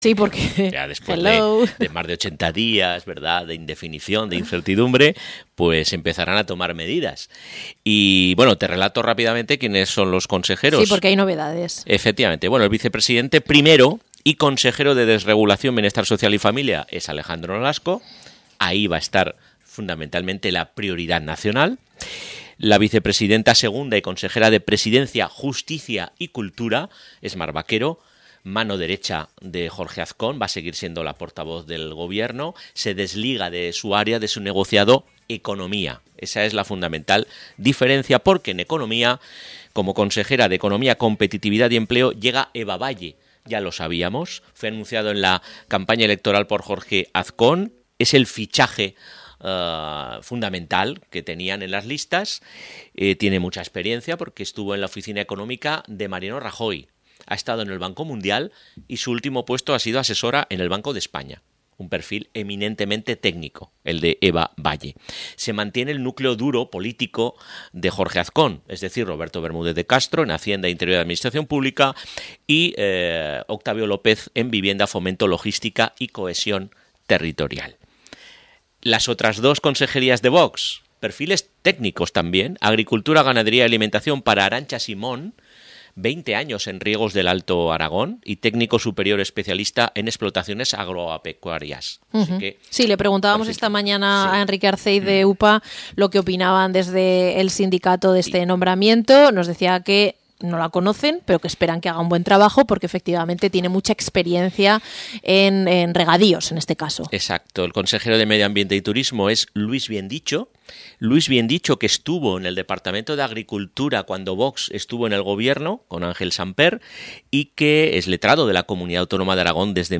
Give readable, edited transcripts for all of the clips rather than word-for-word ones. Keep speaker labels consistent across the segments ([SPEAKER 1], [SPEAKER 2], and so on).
[SPEAKER 1] Sí, porque
[SPEAKER 2] ya después de más de 80 días, ¿verdad?, de indefinición, de incertidumbre, pues empezarán a tomar medidas. Y bueno, te relato rápidamente quiénes son los consejeros.
[SPEAKER 1] Sí, porque hay novedades.
[SPEAKER 2] Efectivamente. Bueno, el vicepresidente primero y consejero de Desregulación, Bienestar Social y Familia es Alejandro Nolasco. Ahí va a estar fundamentalmente la prioridad nacional. La vicepresidenta segunda y consejera de Presidencia, Justicia y Cultura es Mar Vaquero, mano derecha de Jorge Azcón, va a seguir siendo la portavoz del gobierno, se desliga de su área, de su negociado, Economía. Esa es la fundamental diferencia, porque en Economía, como consejera de Economía, Competitividad y Empleo, llega Eva Valle. Ya lo sabíamos, fue anunciado en la campaña electoral por Jorge Azcón, es el fichaje fundamental que tenían en las listas, tiene mucha experiencia porque estuvo en la oficina económica de Mariano Rajoy, ha estado en el Banco Mundial y su último puesto ha sido asesora en el Banco de España. Un perfil eminentemente técnico, el de Eva Valle. Se mantiene el núcleo duro político de Jorge Azcón, es decir, Roberto Bermúdez de Castro en Hacienda, Interior y Administración Pública y Octavio López en Vivienda, Fomento, Logística y Cohesión Territorial. Las otras dos consejerías de Vox, perfiles técnicos también, Agricultura, Ganadería y Alimentación para Arantxa Simón, 20 años en riegos del Alto Aragón y técnico superior especialista en explotaciones agropecuarias. Así que,
[SPEAKER 1] sí, le preguntábamos esta mañana a Enrique Arcey de UPA lo que opinaban desde el sindicato de este nombramiento. Nos decía que no la conocen, pero que esperan que haga un buen trabajo porque efectivamente tiene mucha experiencia en regadíos, en este caso.
[SPEAKER 2] Exacto. El consejero de Medio Ambiente y Turismo es Luis Biendicho. Luis Biendicho, que estuvo en el Departamento de Agricultura cuando Vox estuvo en el gobierno con Ángel Samper y que es letrado de la Comunidad Autónoma de Aragón desde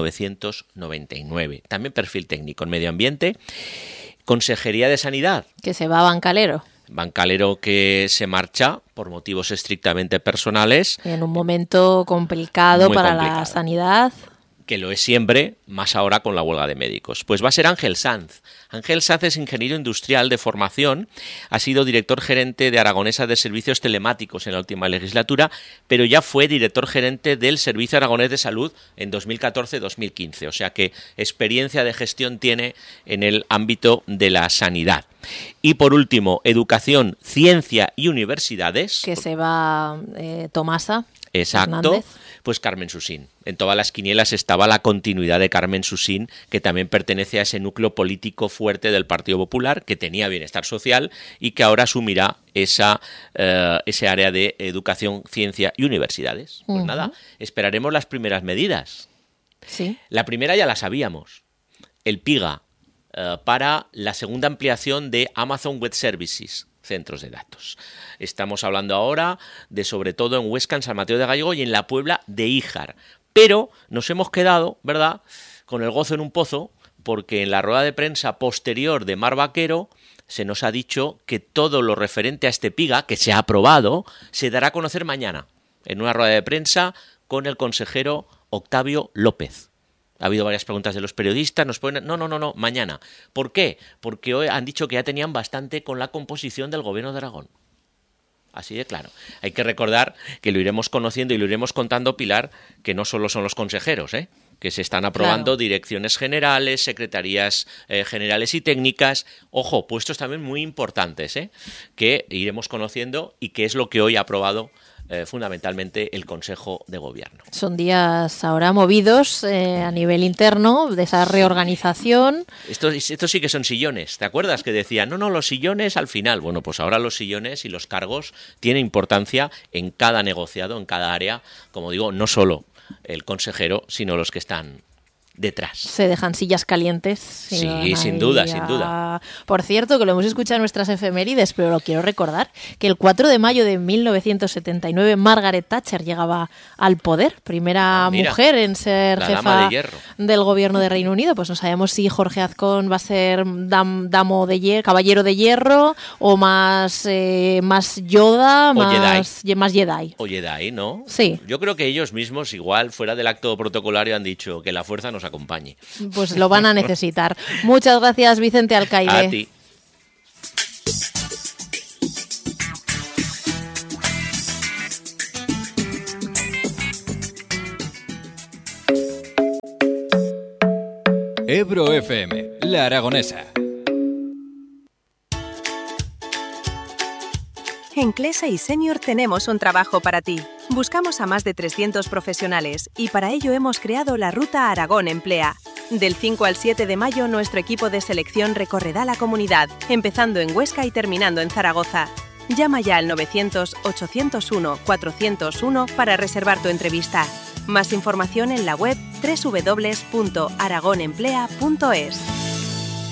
[SPEAKER 2] 1999. También perfil técnico en Medio Ambiente. Consejería de Sanidad.
[SPEAKER 1] Que se va a Bancalero.
[SPEAKER 2] Bancalero que se marcha por motivos estrictamente personales.
[SPEAKER 1] En un momento complicado para la sanidad.
[SPEAKER 2] Que lo es siempre, más ahora con la huelga de médicos. Pues va a ser Ángel Sanz. Ángel Sanz es ingeniero industrial de formación, ha sido director gerente de Aragonesa de Servicios Telemáticos en la última legislatura, pero ya fue director gerente del Servicio Aragonés de Salud en 2014-2015. O sea que experiencia de gestión tiene en el ámbito de la sanidad. Y por último, Educación, Ciencia y Universidades.
[SPEAKER 1] Que se va Tomasa.
[SPEAKER 2] Exacto.
[SPEAKER 1] Hernández.
[SPEAKER 2] Pues Carmen Susín. En todas las quinielas estaba la continuidad de Carmen Susín, que también pertenece a ese núcleo político fuerte del Partido Popular, que tenía bienestar social y que ahora asumirá ese área de educación, ciencia y universidades. Pues nada, esperaremos las primeras medidas.
[SPEAKER 1] Sí.
[SPEAKER 2] La primera ya la sabíamos. El PIGA para la segunda ampliación de Amazon Web Services. Centros de datos. Estamos hablando ahora de sobre todo en Huesca, en San Mateo de Gallego y en la Puebla de Híjar. Pero nos hemos quedado, ¿verdad?, con el gozo en un pozo, porque en la rueda de prensa posterior de Mar Vaquero se nos ha dicho que todo lo referente a este PIGA, que se ha aprobado, se dará a conocer mañana, en una rueda de prensa con el consejero Octavio López. Ha habido varias preguntas de los periodistas, nos ponen, no, mañana. ¿Por qué? Porque hoy han dicho que ya tenían bastante con la composición del gobierno de Aragón. Así de claro. Hay que recordar que lo iremos conociendo y lo iremos contando, Pilar, que no solo son los consejeros, que se están aprobando direcciones generales, secretarías generales y técnicas. Ojo, puestos también muy importantes, que iremos conociendo y que es lo que hoy ha aprobado fundamentalmente el Consejo de Gobierno.
[SPEAKER 1] Son días ahora movidos a nivel interno de esa reorganización.
[SPEAKER 2] Estos sí que son sillones. ¿Te acuerdas que decían, no, los sillones al final? Bueno, pues ahora los sillones y los cargos tienen importancia en cada negociado, en cada área. Como digo, no solo el consejero, sino los que están detrás.
[SPEAKER 1] Se dejan sillas calientes.
[SPEAKER 2] Sí, sin duda.
[SPEAKER 1] Por cierto, que lo hemos escuchado en nuestras efemérides, pero lo quiero recordar, que el 4 de mayo de 1979 Margaret Thatcher llegaba al poder, primera mujer en ser jefa del gobierno de Reino Unido. Pues no sabemos si Jorge Azcón va a ser caballero de hierro o más Yoda, más Jedi.
[SPEAKER 2] O Jedi, ¿no?
[SPEAKER 1] Sí.
[SPEAKER 2] Yo creo que ellos mismos, igual, fuera del acto protocolario, han dicho que la fuerza nos acompañe.
[SPEAKER 1] Pues lo van a necesitar. Muchas gracias, Vicente Alcaide.
[SPEAKER 2] A ti.
[SPEAKER 3] Ebro FM, La Aragonesa.
[SPEAKER 4] En Clesa y Senior tenemos un trabajo para ti. Buscamos a más de 300 profesionales y para ello hemos creado la Ruta Aragón Emplea. Del 5 al 7 de mayo nuestro equipo de selección recorrerá la comunidad, empezando en Huesca y terminando en Zaragoza. Llama ya al 900-801-401 para reservar tu entrevista. Más información en la web www.aragonemplea.es.